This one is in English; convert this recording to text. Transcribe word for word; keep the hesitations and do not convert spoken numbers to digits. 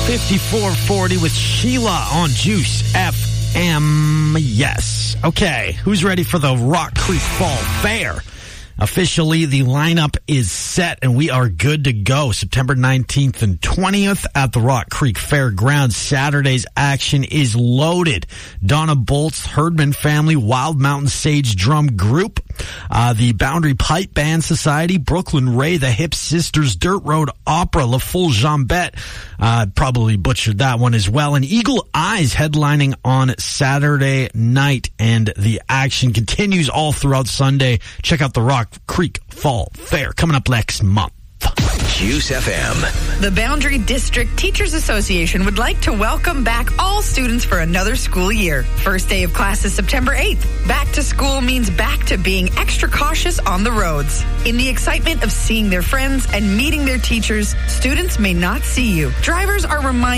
fifty-four forty with Sheila on Juice F M. Yes. Okay. Who's ready for the Rock Creek Fall Fair? Officially, the lineup is set, and we are good to go. September nineteenth and twentieth at the Rock Creek Fairgrounds. Saturday's action is loaded. Donna Bolt's Herdman Family Wild Mountain Sage Drum Group, uh, the Boundary Pipe Band Society, Brooklyn Ray, the Hip Sisters, Dirt Road Opera, La Foule Jambette, uh, probably butchered that one as well, and Eagle Eyes headlining on Saturday night, and the action continues all throughout Sunday. Check out the Rock Creek Fall Fair coming up next month. Juice F M. The Boundary District Teachers Association would like to welcome back all students for another school year. First day of class is September eighth. Back to school means back to being extra cautious on the roads. In the excitement of seeing their friends and meeting their teachers, students may not see you. Drivers are reminded